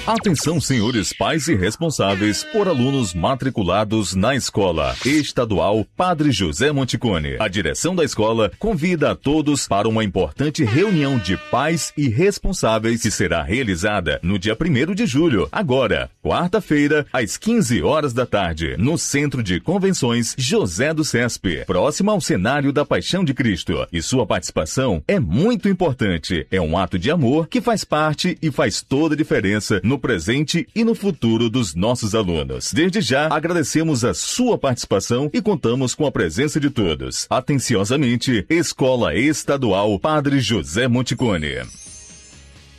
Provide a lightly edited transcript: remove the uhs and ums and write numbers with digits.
Atenção, senhores pais e responsáveis por alunos matriculados na Escola Estadual Padre José Monticone. A direção da escola convida a todos para uma importante reunião de pais e responsáveis que será realizada no dia 1º de julho, agora, quarta-feira, às 15 horas da tarde, no Centro de Convenções José do Cesp, próximo ao cenário da Paixão de Cristo. E sua participação é muito importante. É um ato de amor que faz parte e faz toda a diferença no presente e no futuro dos nossos alunos. Desde já, agradecemos a sua participação e contamos com a presença de todos. Atenciosamente, Escola Estadual Padre José Monticone.